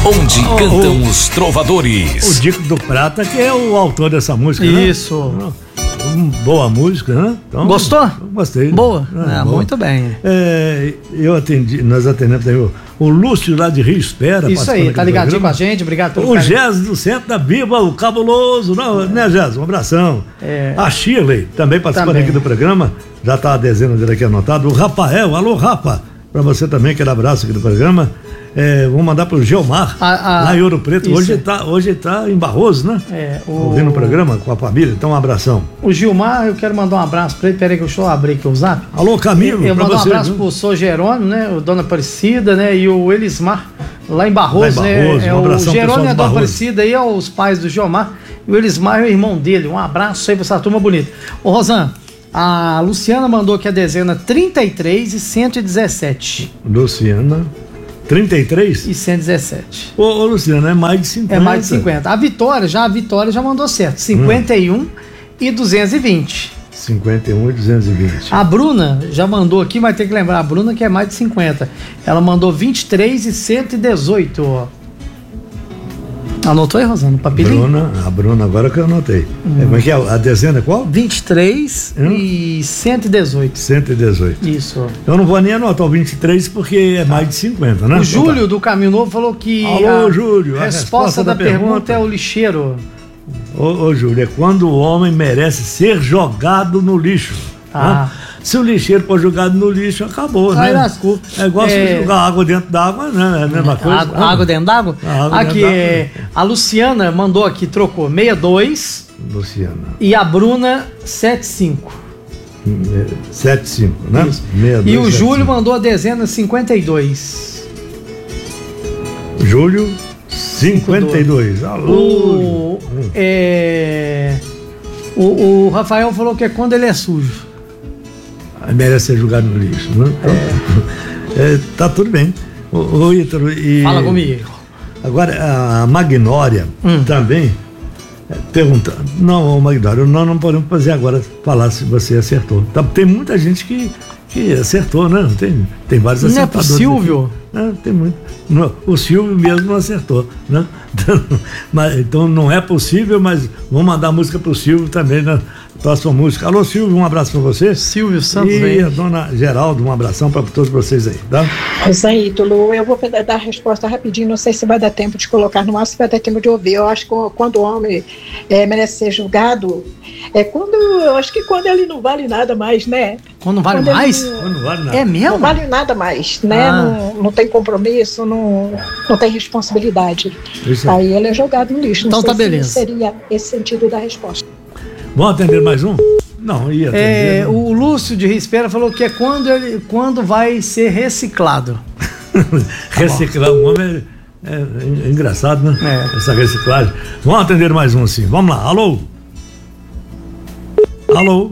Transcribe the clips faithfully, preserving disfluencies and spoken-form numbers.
onde o, cantam o, os trovadores. O Dico do Prata, que é o autor dessa música. Isso. Né? Boa música, né? Então, gostou? Gostei. Boa. É, é, boa. Muito bem. É, eu atendi, nós atendemos também o, o Lúcio lá de Rio Espera. Isso aí, tá ligadinho com a gente, obrigado pelo O Gés do Centro da Biba, o cabuloso, não, é. né, Gés? Um abração. É. A Shirley, também participando também. aqui do programa, já tá a dezena dele aqui anotado. O Rafael, alô, Rafa, pra você também, aquele abraço aqui do programa. É, vou mandar pro Geomar, a, a, lá em Ouro Preto. Hoje ele tá, hoje tá em Barroso, né? É, o... Ouvindo o programa com a família, então um abração. O Gilmar, eu quero mandar um abraço pra ele. Peraí que deixa eu abrir aqui o zap. Alô, Camilo. Eu, eu mando um você, abraço viu? pro Sr. Jerônimo, né? O Dona Aparecida, né? E o Elismar, lá em Barroso, lá em Barroso, né? Um é, o Jerônimo e a Dona Aparecida aí, é os pais do Gilmar. E o Elismar é o irmão dele. Um abraço aí pra essa turma bonita. Ô, Rosan, a Luciana mandou aqui a dezena trinta e três e cento e dezessete. Luciana. trinta e três? E cento e dezessete. Ô, ô, Luciano, é mais de cinquenta. É mais de cinquenta. A Vitória, já a Vitória já mandou certo. cinquenta e um hum. e duzentos e vinte. cinquenta e um e duzentos e vinte. A Bruna já mandou aqui, vai ter que lembrar a Bruna que é mais de cinquenta. Ela mandou vinte e três e cento e dezoito. Anotou aí, Rosana, no papelinho? Bruna, a Bruna, agora que eu anotei. Hum. É, como é que é? A dezena é qual? vinte e três hum? e cento e dezoito. cento e dezoito. Isso. Eu não vou nem anotar o vinte e três porque é mais de cinquenta, né? O Júlio então, tá. do Caminho Novo falou que Alô, a Júlio, a resposta, resposta da, da pergunta, pergunta é o lixeiro. Ô, ô, Júlio, é quando o homem merece ser jogado no lixo. Ah. Né? Se o lixeiro for jogado no lixo, acabou, Ai, né? lascou. É igual é... se jogar água dentro d'água, né? É a mesma coisa. Água, água dentro d'água? Aqui, é, a Luciana mandou aqui, trocou sessenta e dois. Luciana. E a Bruna, setenta e cinco. setenta e cinco, né? Isso. sessenta e dois, e o Júlio setenta e cinco. mandou a dezena cinquenta e dois. Júlio, cinquenta e dois. Alô! O, é, o, o Rafael falou que é quando ele é sujo. Merece ser jogado no lixo, né? Então, é. É, tá tudo bem. O, o Ítalo, e fala comigo. Agora, a Magnória hum. também é, perguntando. Não, Magnória, nós não podemos fazer agora falar se você acertou. Tá, tem muita gente que, que acertou, né? Tem, tem vários não acertadores. Não é pro Silvio? Não, tem muito. Não, o Silvio mesmo não acertou, né? Mas, então não é possível, mas vamos mandar música pro Silvio também, né? Próxima música. Alô, Silvio, um abraço pra você. Silvio Santos. E bem. a dona Geraldo, um abração pra todos vocês aí, tá? José Ítalo, eu vou dar a resposta rapidinho, não sei se vai dar tempo de colocar no ar, se vai dar tempo de ouvir. Eu acho que quando o homem é, merece ser julgado, é quando, eu acho que quando ele não vale nada mais, né? Quando não vale quando mais? Não, quando não vale nada. É mesmo? Não vale nada mais, né? Ah. Não, não tem compromisso, não, não tem responsabilidade. Isso aí. aí ele é jogado no lixo. Então não tá sei beleza. Se seria esse sentido da resposta. Vamos atender mais um? Não, ia atender. É, não. O Lúcio de Rispera falou que é quando, ele, quando vai ser reciclado. Reciclar um homem é, é, é engraçado, né? É. Essa reciclagem. Vamos atender mais um sim. Vamos lá. Alô? Alô?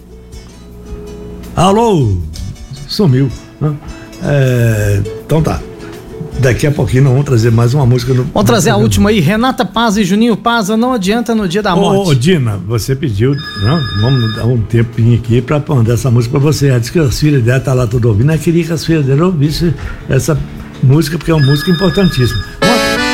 Alô? Sumiu. Né? É, então tá. Daqui a pouquinho nós vamos trazer mais uma música. No, vamos trazer a última aí. Renata Paz e Juninho Paz, não adianta no dia da morte. Ô, Dina, você pediu, não? Vamos dar um tempinho aqui pra mandar essa música pra você. Ela disse que as filhas dela tá lá tudo ouvindo. Ela queria que as filhas dela ouvissem essa música, porque é uma música importantíssima.